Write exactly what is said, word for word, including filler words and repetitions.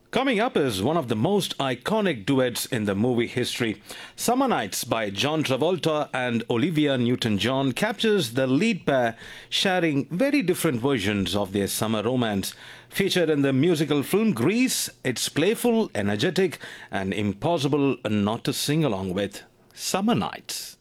Coming up is one of the most iconic duets in the movie history. Summer Nights by John Travolta and Olivia Newton-John captures the lead pair sharing very different versions of their summer romance. Featured in the musical film Grease, it's playful, energetic, and impossible not to sing along with. Summer Nights.